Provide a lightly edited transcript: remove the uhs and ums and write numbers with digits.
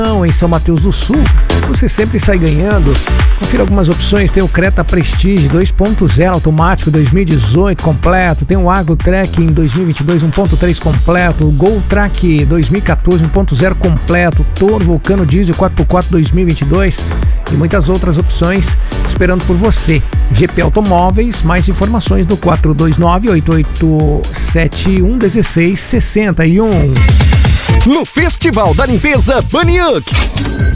em São Mateus do Sul, você sempre sai ganhando. Confira algumas opções, tem o Creta Prestige 2.0 automático 2018 completo, tem o Agro Track em 2022 1.3 completo, o Gol Track 2014 1.0 completo, Toro Vulcano Diesel 4x4 2022 e muitas outras opções esperando por você. GP Automóveis, mais informações no 429-8871-1661. No Festival da Limpeza Baniuk.